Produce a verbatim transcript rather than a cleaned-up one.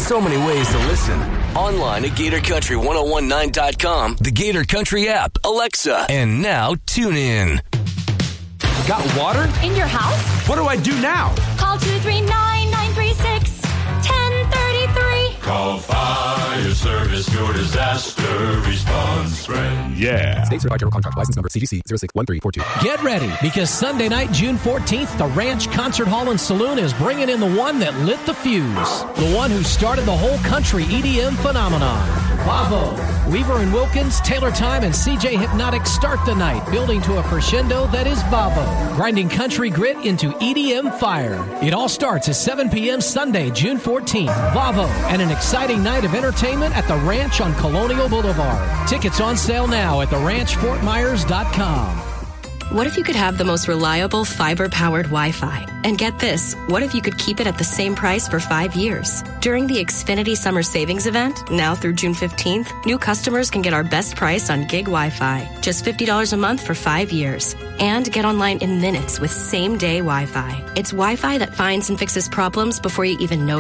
So many ways to listen. Online at Gator Country ten nineteen dot com, the Gator Country app, Alexa, and now tune in. Got water? In your house? What do I do now? Call two three nine, nine three six, one zero three three. Call Fire Service, your disaster response friend. Yeah. State Certified General Contractor License Number C G C zero six one three four two. Get ready, because Sunday night, June fourteenth, the Ranch Concert Hall and Saloon is bringing in the one that lit the fuse. The one who started the whole country E D M phenomenon. Vavo. Weaver and Wilkins, Taylor Time, and C J Hypnotic start the night, building to a crescendo that is Vavo, grinding country grit into E D M fire. It all starts at seven p.m. Sunday, June fourteenth. Vavo, and an exciting night of entertainment at the Ranch on Colonial Boulevard. Tickets on sale now at the ranch fort myers dot com. What if you could have the most reliable fiber-powered Wi-Fi? And get this, what if you could keep it at the same price for five years? During the Xfinity Summer Savings Event, now through June fifteenth, new customers can get our best price on gig Wi-Fi, just fifty dollars a month for five years. And get online in minutes with same-day Wi-Fi. It's Wi-Fi that finds and fixes problems before you even know